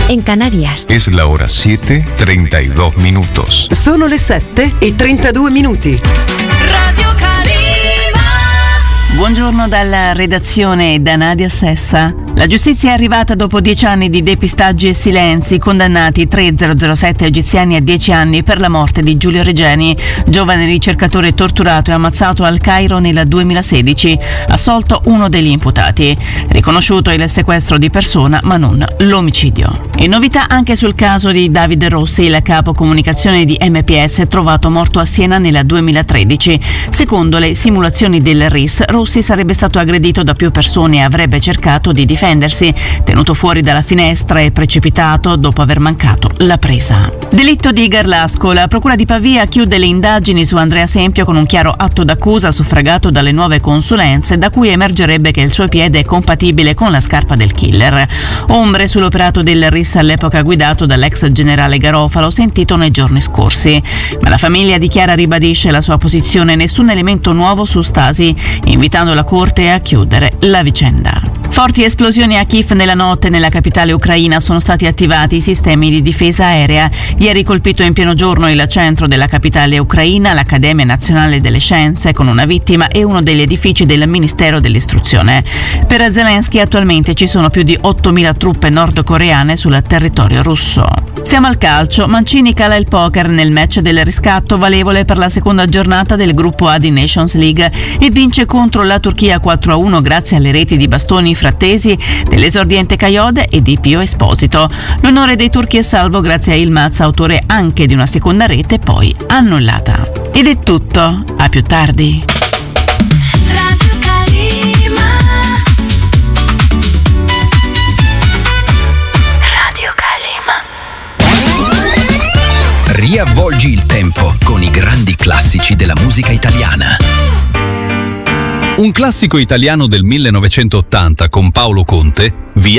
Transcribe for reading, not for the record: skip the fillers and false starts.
en Canarias. Es la hora 7:32 minutos. Sono le 7:32. Radio Calima. Buongiorno dalla redazione da Nadia Sessa. La giustizia è arrivata dopo 10 anni di depistaggi e silenzi, condannati 3007 egiziani a 10 anni per la morte di Giulio Regeni, giovane ricercatore torturato e ammazzato al Cairo nel 2016, assolto uno degli imputati. Riconosciuto il sequestro di persona ma non l'omicidio. E novità anche sul caso di Davide Rossi, il capo comunicazione di MPS, trovato morto a Siena nel 2013. Secondo le simulazioni del RIS, Rossi sarebbe stato aggredito da più persone e avrebbe cercato di difendersi, tenuto fuori dalla finestra e precipitato dopo aver mancato la presa. Delitto di Garlasco. La procura di Pavia chiude le indagini su Andrea Sempio con un chiaro atto d'accusa suffragato dalle nuove consulenze, da cui emergerebbe che il suo piede è compatibile con la scarpa del killer. Ombre sull'operato del RIS all'epoca guidato dall'ex generale Garofalo, sentito nei giorni scorsi. Ma la famiglia di Chiara ribadisce la sua posizione: nessun elemento nuovo su Stasi, invitando la corte a chiudere la vicenda. Forti esplosioni a Kiev nella notte nella capitale ucraina. Sono stati attivati i sistemi di difesa aerea. Ieri colpito in pieno giorno il centro della capitale ucraina, l'Accademia Nazionale delle Scienze, con una vittima, e uno degli edifici del Ministero dell'Istruzione. Per Zelensky attualmente ci sono più di 8.000 truppe nordcoreane sul territorio russo. Siamo al calcio. Mancini cala il poker nel match del riscatto valevole per la seconda giornata del gruppo A di Nations League e vince contro la Turchia 4-1 grazie alle reti di Bastoni Frattesi, dell'esordiente Caiode e di Pio Esposito. L'onore dei turchi è salvo grazie a Yilmaz, autore anche di una seconda rete poi annullata. Ed è tutto, a più tardi. Radio Calima. Radio Calima. Riavvolgi il tempo con i grandi classici della musica italiana. Un classico italiano del 1980 con Paolo Conte, Via